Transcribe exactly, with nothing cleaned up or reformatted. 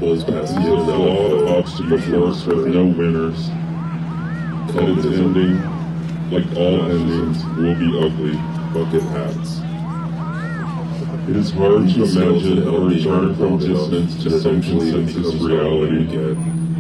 pulls past the These end are of that flawed clip. obstacle course with no winners. And its ending, like all endings, will be ugly. Bucket hats. It is hard to These imagine skeleton a return from elders distance to that some eventually consensus becomes reality. again.